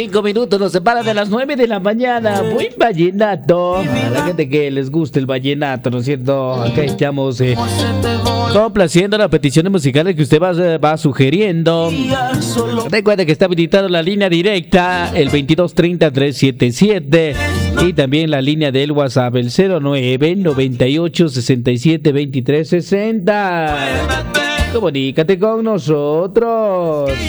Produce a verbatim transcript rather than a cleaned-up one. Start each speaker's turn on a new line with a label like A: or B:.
A: Cinco minutos nos separan de las nueve de la mañana. Buen vallenato. A la gente que les guste el vallenato, ¿no es cierto? Acá estamos eh, complaciendo las peticiones musicales que usted va, va sugiriendo. Recuerda que está habilitada la línea directa, el veintidós treinta, trescientos setenta y siete. Y también la línea del WhatsApp, el cero nueve, noventa y ocho, sesenta y siete, veintitrés sesenta. Comunícate con nosotros.